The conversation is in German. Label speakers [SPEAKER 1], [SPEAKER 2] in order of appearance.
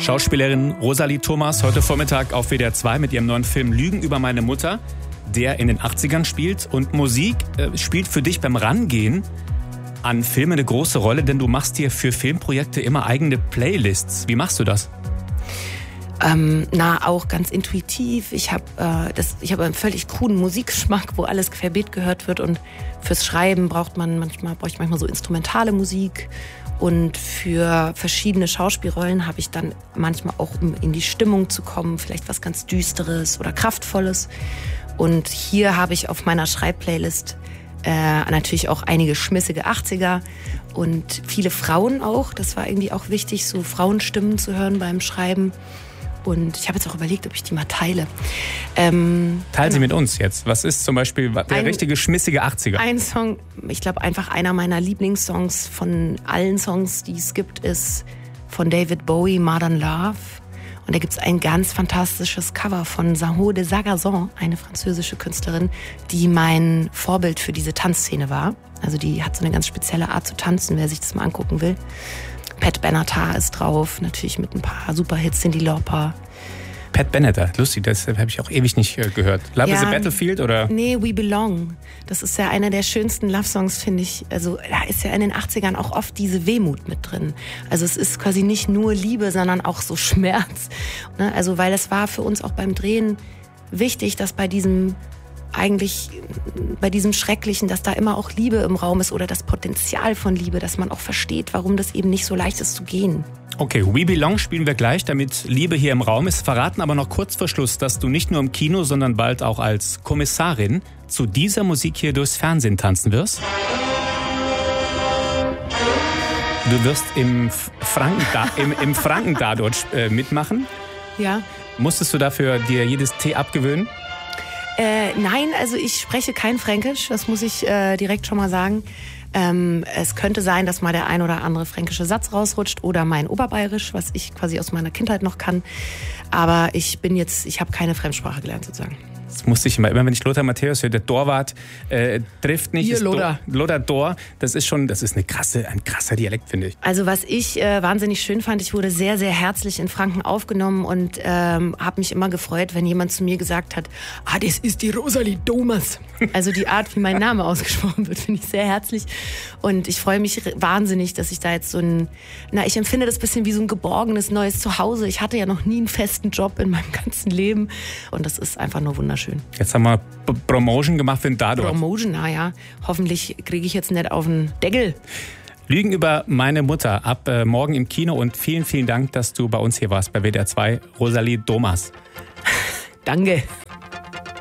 [SPEAKER 1] Schauspielerin Rosalie Thomas heute Vormittag auf WDR 2 mit ihrem neuen Film Lügen über meine Mutter, der in den 80ern spielt. Und Musik spielt für dich beim Rangehen an Filme eine große Rolle, denn du machst dir für Filmprojekte immer eigene Playlists. Wie machst du das?
[SPEAKER 2] Auch ganz intuitiv. Ich habe einen völlig kruden Musikgeschmack, wo alles querbeet gehört wird, und fürs Schreiben brauche ich manchmal so instrumentale Musik, und für verschiedene Schauspielrollen habe ich dann manchmal auch, um in die Stimmung zu kommen, vielleicht was ganz Düsteres oder Kraftvolles. Und hier habe ich auf meiner Schreibplaylist natürlich auch einige schmissige 80er und viele Frauen auch. Das war irgendwie auch wichtig, so Frauenstimmen zu hören beim Schreiben. Und ich habe jetzt auch überlegt, ob ich die mal teile.
[SPEAKER 1] Teil sie mit uns jetzt. Was ist zum Beispiel der richtige schmissige 80er?
[SPEAKER 2] Ein Song, ich glaube einfach einer meiner Lieblingssongs von allen Songs, die es gibt, ist von David Bowie, Modern Love. Und da gibt es ein ganz fantastisches Cover von Saho de Sagazon, eine französische Künstlerin, die mein Vorbild für diese Tanzszene war. Also die hat so eine ganz spezielle Art zu tanzen, wer sich das mal angucken will. Pat Benatar ist drauf, natürlich mit ein paar Superhits, Cyndi Lauper.
[SPEAKER 1] Pat Benatar, lustig, das habe ich auch ewig nicht gehört. Love is a Battlefield oder?
[SPEAKER 2] Nee, We Belong. Das ist ja einer der schönsten Love-Songs, finde ich. Also da ist ja in den 80ern auch oft diese Wehmut mit drin. Also es ist quasi nicht nur Liebe, sondern auch so Schmerz. Also weil es war für uns auch beim Drehen wichtig, dass bei diesem Schrecklichen, dass da immer auch Liebe im Raum ist oder das Potenzial von Liebe, dass man auch versteht, warum das eben nicht so leicht ist zu gehen.
[SPEAKER 1] Okay, We Belong spielen wir gleich, damit Liebe hier im Raum ist. Verraten aber noch kurz vor Schluss, dass du nicht nur im Kino, sondern bald auch als Kommissarin zu dieser Musik hier durchs Fernsehen tanzen wirst. Du wirst im Franken-Tatort mitmachen. Ja. Musstest du dafür dir jedes T abgewöhnen?
[SPEAKER 2] Nein, also ich spreche kein Fränkisch, das muss ich direkt schon mal sagen. Es könnte sein, dass mal der ein oder andere fränkische Satz rausrutscht oder mein Oberbayerisch, was ich quasi aus meiner Kindheit noch kann. Aber ich habe keine Fremdsprache gelernt sozusagen.
[SPEAKER 1] Das musste ich immer wenn ich Lothar Matthäus höre, der Torwart trifft nicht.
[SPEAKER 2] Hier, Lothar.
[SPEAKER 1] Lothar Tor, das ist ein krasser Dialekt, finde ich.
[SPEAKER 2] Also was ich wahnsinnig schön fand, ich wurde sehr, sehr herzlich in Franken aufgenommen und habe mich immer gefreut, wenn jemand zu mir gesagt hat, das ist die Rosalie Thomas. Also die Art, wie mein Name ausgesprochen wird, finde ich sehr herzlich. Und ich freue mich wahnsinnig, dass ich da jetzt ich empfinde das ein bisschen wie so ein geborgenes neues Zuhause. Ich hatte ja noch nie einen festen Job in meinem ganzen Leben und das ist einfach nur wunderschön.
[SPEAKER 1] Jetzt haben wir Promotion gemacht für den Tatort.
[SPEAKER 2] Promotion, ja. Hoffentlich kriege ich jetzt nicht auf den Deckel.
[SPEAKER 1] Lügen über meine Mutter ab morgen im Kino und vielen, vielen Dank, dass du bei uns hier warst bei WDR 2, Rosalie Thomas.
[SPEAKER 2] Danke.